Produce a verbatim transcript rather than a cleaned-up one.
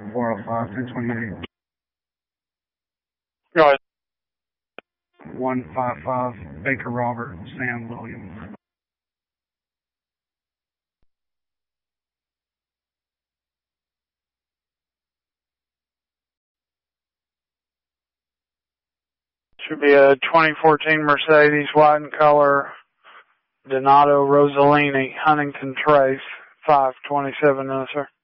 four oh five, ten twenty-eight. Go ahead. one five five, Baker Robert, Sam William. Should be a twenty fourteen Mercedes, white in color, Donato Rossellini, Huntington Trace, five twenty-seven, no, sir.